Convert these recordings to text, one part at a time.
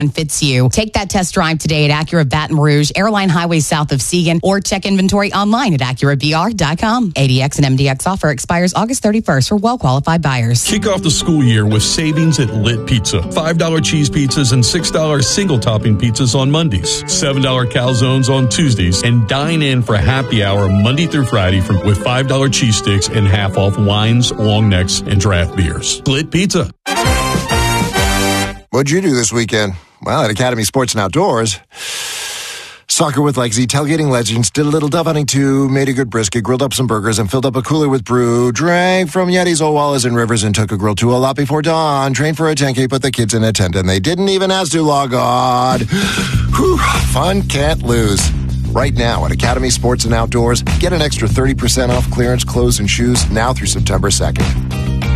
and fits you. Take that test drive today at Acura Baton Rouge, Airline Highway south of Seagan, or check inventory online at AcuraBR.com. ADX and MDX offer expires August 31st for well-qualified buyers. Kick off the school year with savings at Lit Pizza. $5 cheese pizzas and $6 single-topping pizzas on Mondays. $7 calzones on Tuesdays. And dine in for happy hour Monday through Friday with $5 cheese sticks and half off wines, long necks, and draft beers. Lit Pizza. What'd you do this weekend? Well, at Academy Sports and Outdoors, soccer with Legacy, tailgating legends, did a little dove hunting too, made a good brisket, grilled up some burgers, and filled up a cooler with brew, drank from Yeti's, old Wallas, and Rivers, and took a grill to a lot before dawn, trained for a 10K, put the kids in a tent, and they didn't even ask to log on. Whew, fun can't lose. Right now at Academy Sports and Outdoors, get an extra 30% off clearance clothes and shoes now through September 2nd.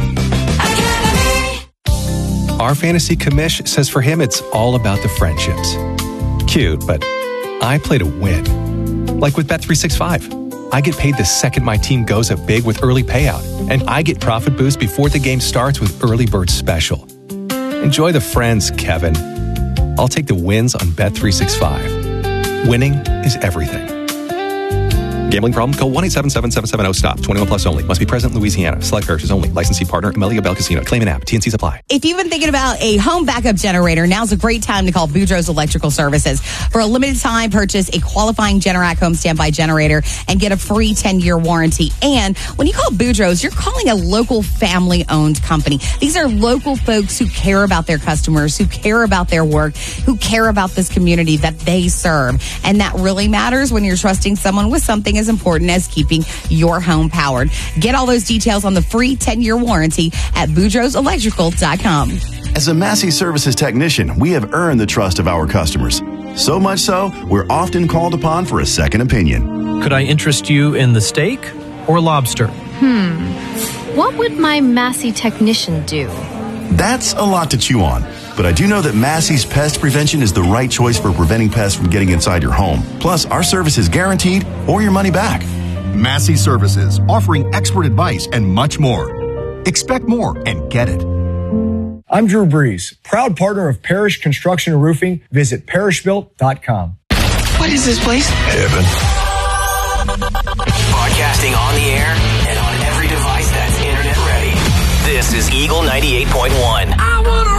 Our fantasy commish says for him it's all about the friendships. Cute, but I play to win. Like with Bet365. I get paid the second my team goes up big with early payout, and I get profit boost before the game starts with Early Bird Special. Enjoy the friends, Kevin. I'll take the wins on Bet365. Winning is everything. Gambling problem? Call 1-877-770-STOP. 21 plus only. Must be present in Louisiana. Select purchase only. Licensee partner, Amelia Bell Casino. Claim and app. T&Cs apply. If you've been thinking about a home backup generator, now's a great time to call Boudreaux's Electrical Services. For a limited time, purchase a qualifying Generac home standby generator and get a free 10-year warranty. And when you call Boudreaux's, you're calling a local family-owned company. These are local folks who care about their customers, who care about their work, who care about this community that they serve. And that really matters when you're trusting someone with something as important as keeping your home powered. Get all those details on the free 10-year warranty at BoudreauxElectrical.com. As a Massey Services technician, we have earned the trust of our customers. So much so, we're often called upon for a second opinion. Could I interest you in the steak or lobster? What would my Massey technician do? That's a lot to chew on. But I do know that Massey's Pest Prevention is the right choice for preventing pests from getting inside your home. Plus, our service is guaranteed or your money back. Massey Services, offering expert advice and much more. Expect more and get it. I'm Drew Brees, proud partner of Parish Construction and Roofing. Visit parishbuilt.com. What is this place? Heaven. Broadcasting on the air and on every device that's internet ready. This is Eagle 98.1.